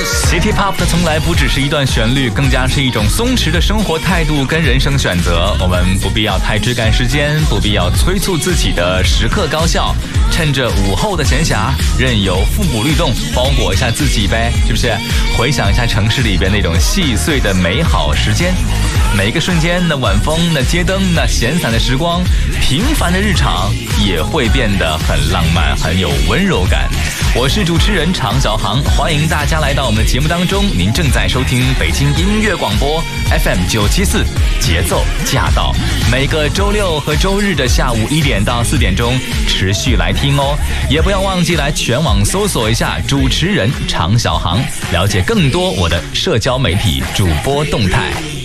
City Pop 它从来不只是一段旋律，更加是一种松弛的生活态度跟人生选择。我们不必要太追赶时间，不必要催促自己的时刻高效，趁着午后的闲暇，任由复古律动包裹一下自己呗，是不是？回想一下城市里边那种细碎的美好时间，每一个瞬间，那晚风，那街灯，那闲散的时光，平凡的日常也会变得很浪漫，很有温柔感。我是主持人常小航，欢迎大家来到我们的节目当中。您正在收听北京音乐广播 FM 974，节奏驾到，每个周六和周日的下午1点到4点钟持续来听哦。也不要忘记来全网搜索一下主持人常小航，了解更多我的社交媒体主播动态。